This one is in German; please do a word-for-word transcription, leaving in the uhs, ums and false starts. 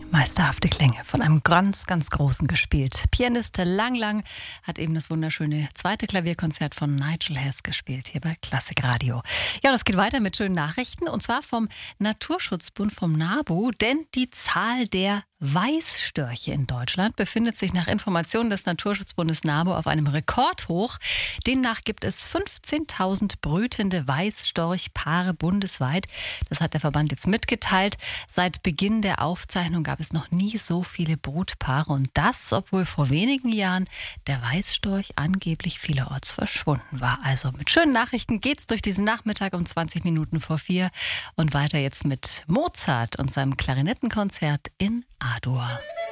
Meisterhafte Klänge von einem ganz, ganz Großen gespielt. Pianist Lang Lang hat eben das wunderschöne zweite Klavierkonzert von Nigel Hess gespielt, hier bei Klassik Radio. Ja, und es geht weiter mit schönen Nachrichten, und zwar vom Naturschutzbund, vom NABU, denn die Zahl der Weißstörche in Deutschland befindet sich nach Informationen des Naturschutzbundes NABU auf einem Rekordhoch. Demnach gibt es fünfzehntausend brütende Weißstorchpaare bundesweit. Das hat der Verband jetzt mitgeteilt. Seit Beginn der Aufzeichnung gab es noch nie so viele Brutpaare, und das, obwohl vor wenigen Jahren der Weißstorch angeblich vielerorts verschwunden war. Also mit schönen Nachrichten geht's durch diesen Nachmittag um zwanzig Minuten vor vier und weiter jetzt mit Mozart und seinem Klarinettenkonzert in A-Dur.